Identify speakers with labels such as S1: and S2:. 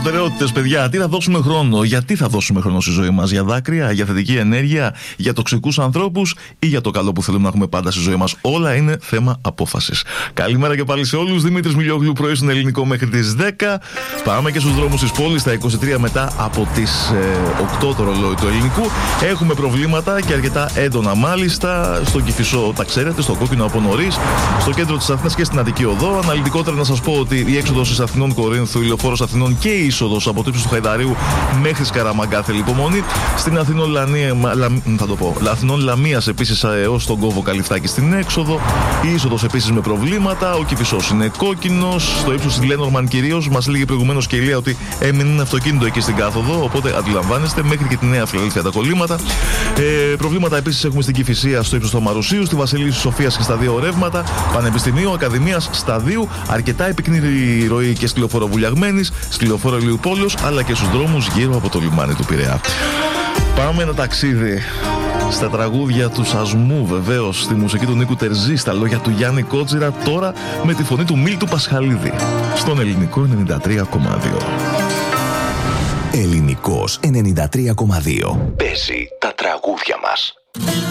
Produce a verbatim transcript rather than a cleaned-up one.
S1: προτεραιότητες, παιδιά. Τι θα δώσουμε χρόνο, γιατί θα δώσουμε χρόνο στη ζωή μας? Για δάκρυα, για θετική ενέργεια, για τοξικούς ανθρώπους ή για το καλό που θέλουμε να έχουμε πάντα στη ζωή μας? Όλα είναι θέμα απόφασης. Καλημέρα και πάλι σε όλους. Δημήτρης Μιλιόγλου, πρωί στον Ελληνικό μέχρι τις δέκα. Πάμε και στους δρόμους της πόλης, στα είκοσι τρία μετά από τις ε, οκτώ το ρολόι του ελληνικού. Έχουμε προβλήματα και αρκετά έντονα μάλιστα. Στον Κηφισό, τα ξέρετε, στο Κόκκινο από νωρίς. Στο κέντρο της Αθήνας και στην Αττική Οδό. Αναλυτικότερα να σας πω ότι η έξοδος της Αθηνών Κορίνθου, η λεωφόρος Αθηνών και η είσοδος από το ύψος του Χαϊδαρίου μέχρι Σκαραμαγκά θέλει υπομονή. Στην Αθηνών Λανία, λα, θα το πω, Αθηνών Λαμίας επίσης έως τον κόβο Καλυφτάκη στην έξοδο. Η είσοδος επίσης με προβλήματα. Ο Κηφισός είναι κόκκινος. Στο ύψος της Λένορμαν κυρίως. Μας λέγει προηγουμένως και η Ηλία ότι έμεινε ένα αυτοκίνητο εκεί στην κάθοδο. Οπότε αντιλαμβάνεστε, μέχρι και τη Νέα Φιλαδέλφια τα κολλήματα. Ε, προβλήματα επίσης έχουμε στην Κηφισία στο ύψος του Μαρουσίου, στη Βασιλής Σοφίας και στα δύο ρεύματα. Πανεπιστημίου, Ακαδημίας, Σταδίου. Αρκετά επικνή ροή και στη λεωφόρο Βουλιαγμένης, στη λεωφόρο Ηλιουπόλεως, αλλά και στους δρόμους γύρω από το λιμάνι του Πειραιά. Πάμε ένα ταξίδι στα τραγούδια του Σασμού, βεβαίως, στη μουσική του Νίκου Τερζή, στα λόγια του Γιάννη Κότσιρα, τώρα με τη φωνή του Μίλτου Πασχαλίδη, στον Ελληνικό ενενήντα τρία κόμμα δύο.
S2: Ελληνικός ενενήντα τρία κόμμα δύο. Παίζει τα τραγούδια μας.